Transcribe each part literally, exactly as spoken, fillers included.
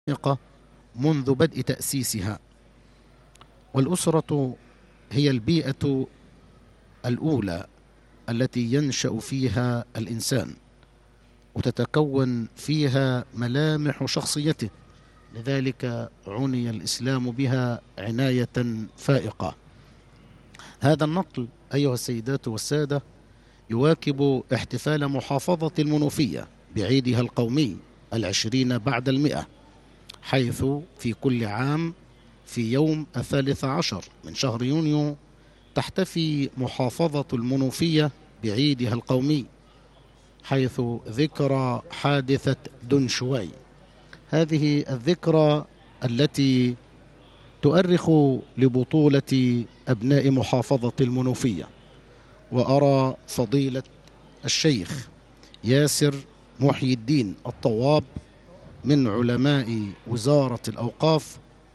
منذ بدء تأسيسها. والأسرة هي البيئة الأولى التي ينشأ فيها الإنسان وتتكون فيها ملامح شخصيته، لذلك عني الإسلام بها عناية فائقة. هذا النقل أيها السيدات والسادة يواكب احتفال محافظة المنوفية بعيدها القومي العشرين بعد المئة، حيث في كل عام في يوم الثالث عشر من شهر يونيو تحتفي محافظة المنوفية بعيدها القومي، حيث ذكرى حادثة دنشواي. هذه الذكرى التي تؤرخ لبطولة أبناء محافظة المنوفية. وأرى فضيلة الشيخ ياسر محي الدين الطواب من علماء وزارة الأوقاف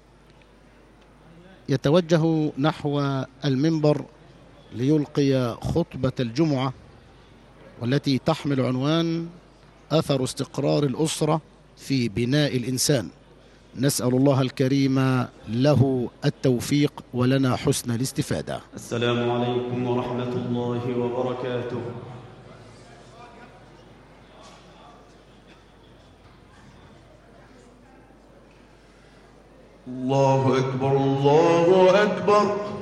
يتوجه نحو المنبر ليلقي خطبة الجمعة، والتي تحمل عنوان أثر استقرار الأسرة في بناء الإنسان. نسأل الله الكريم له التوفيق ولنا حسن الاستفادة. السلام عليكم ورحمة الله وبركاته. الله أكبر الله أكبر.